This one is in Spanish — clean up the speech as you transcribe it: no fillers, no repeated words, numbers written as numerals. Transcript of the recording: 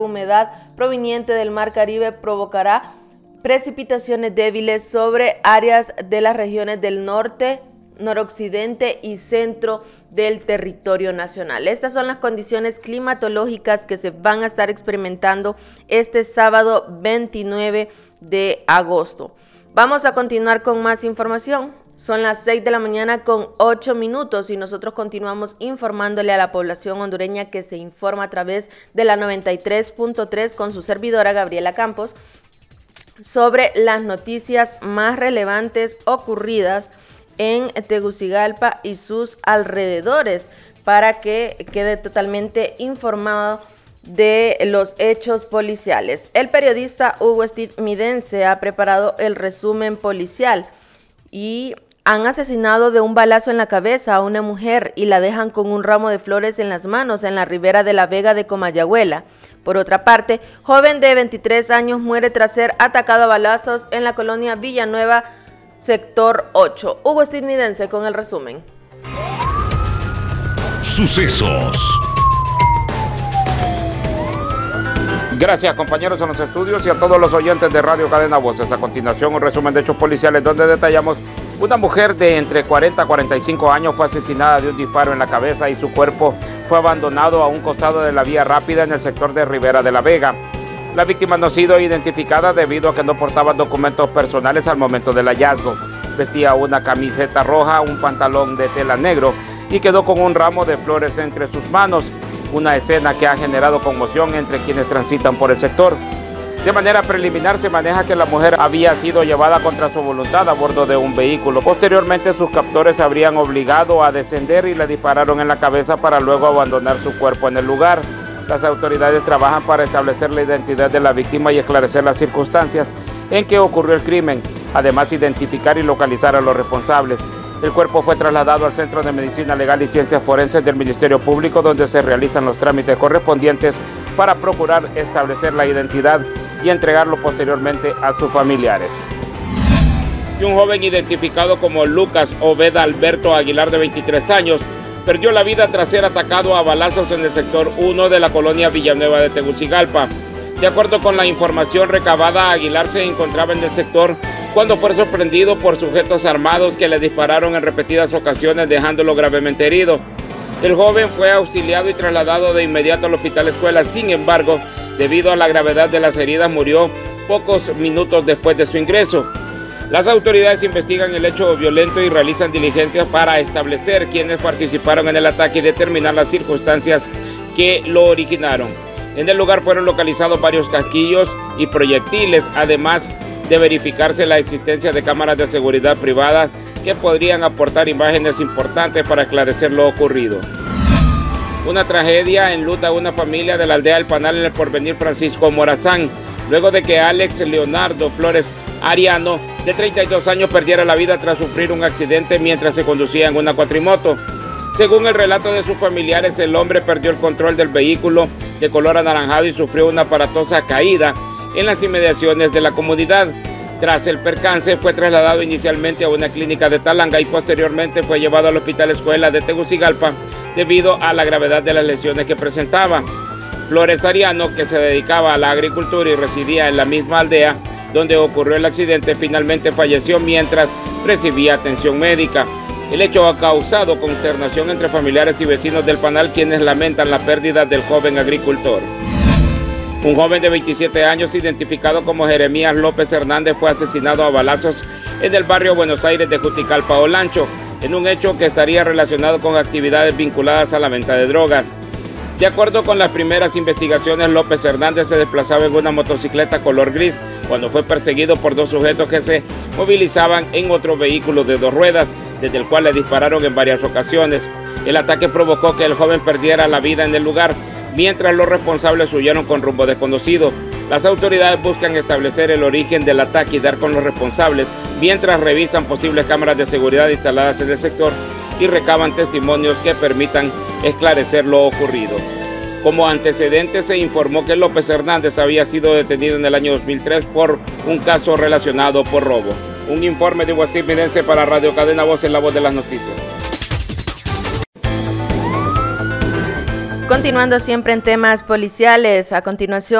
humedad proveniente del Mar Caribe provocará precipitaciones débiles sobre áreas de las regiones del norte, noroccidente y centro del territorio nacional. Estas son las condiciones climatológicas que se van a estar experimentando este sábado 29 de agosto. Vamos a continuar con más información. Son las 6 de la mañana con 8 minutos y nosotros continuamos informándole a la población hondureña que se informa a través de la 93.3 con su servidora Gabriela Campos sobre las noticias más relevantes ocurridas en Tegucigalpa y sus alrededores para que quede totalmente informado de los hechos policiales. El periodista Hugo Estividense ha preparado el resumen policial y han asesinado de un balazo en la cabeza a una mujer y la dejan con un ramo de flores en las manos en la ribera de la Vega de Comayagüela. Por otra parte, joven de 23 años muere tras ser atacado a balazos en la colonia Villanueva, sector 8. Hugo Estividense con el resumen. Sucesos. Gracias, compañeros en los estudios y a todos los oyentes de Radio Cadena Voces. A continuación, un resumen de hechos policiales donde detallamos: una mujer de entre 40 a 45 años fue asesinada de un disparo en la cabeza y su cuerpo fue abandonado a un costado de la vía rápida en el sector de Ribera de la Vega. La víctima no ha sido identificada debido a que no portaba documentos personales al momento del hallazgo. Vestía una camiseta roja, un pantalón de tela negro y quedó con un ramo de flores entre sus manos. Una escena que ha generado conmoción entre quienes transitan por el sector. De manera preliminar se maneja que la mujer había sido llevada contra su voluntad a bordo de un vehículo. Posteriormente sus captores se habrían obligado a descender y le dispararon en la cabeza para luego abandonar su cuerpo en el lugar. Las autoridades trabajan para establecer la identidad de la víctima y esclarecer las circunstancias en que ocurrió el crimen, además identificar y localizar a los responsables. El cuerpo fue trasladado al Centro de Medicina Legal y Ciencias Forenses del Ministerio Público, donde se realizan los trámites correspondientes para procurar establecer la identidad y entregarlo posteriormente a sus familiares. Y un joven identificado como Lucas Oveda Alberto Aguilar, de 23 años, perdió la vida tras ser atacado a balazos en el sector 1 de la colonia Villanueva de Tegucigalpa. De acuerdo con la información recabada, Aguilar se encontraba en el sector cuando fue sorprendido por sujetos armados que le dispararon en repetidas ocasiones, dejándolo gravemente herido. El joven fue auxiliado y trasladado de inmediato al hospital escuela. Sin embargo, debido a la gravedad de las heridas, murió pocos minutos después de su ingreso. Las autoridades investigan el hecho violento y realizan diligencias para establecer quiénes participaron en el ataque y determinar las circunstancias que lo originaron. En el lugar fueron localizados varios casquillos y proyectiles, además de verificarse la existencia de cámaras de seguridad privadas que podrían aportar imágenes importantes para esclarecer lo ocurrido. Una tragedia enluta a una familia de la aldea El Panal en el Porvenir Francisco Morazán, luego de que Alex Leonardo Flores Ariano, de 32 años, perdiera la vida tras sufrir un accidente mientras se conducía en una cuatrimoto. Según el relato de sus familiares, el hombre perdió el control del vehículo de color anaranjado y sufrió una aparatosa caída en las inmediaciones de la comunidad. Tras el percance, fue trasladado inicialmente a una clínica de Talanga y posteriormente fue llevado al hospital escuela de Tegucigalpa debido a la gravedad de las lesiones que presentaba. Flores Ariano, que se dedicaba a la agricultura y residía en la misma aldea donde ocurrió el accidente, finalmente falleció mientras recibía atención médica. El hecho ha causado consternación entre familiares y vecinos del Panal, quienes lamentan la pérdida del joven agricultor. Un joven de 27 años, identificado como Jeremías López Hernández, fue asesinado a balazos en el barrio Buenos Aires de Juticalpa, Olancho, en un hecho que estaría relacionado con actividades vinculadas a la venta de drogas. De acuerdo con las primeras investigaciones, López Hernández se desplazaba en una motocicleta color gris cuando fue perseguido por dos sujetos que se movilizaban en otro vehículo de dos ruedas, desde el cual le dispararon en varias ocasiones. El ataque provocó que el joven perdiera la vida en el lugar, mientras los responsables huyeron con rumbo desconocido. Las autoridades buscan establecer el origen del ataque y dar con los responsables, mientras revisan posibles cámaras de seguridad instaladas en el sector y recaban testimonios que permitan esclarecer lo ocurrido. Como antecedente, se informó que López Hernández había sido detenido en el año 2003 por un caso relacionado por robo. Un informe de Hugo Estividense para Radio Cadena Voz, en la voz de las noticias. Continuando siempre en temas policiales, a continuación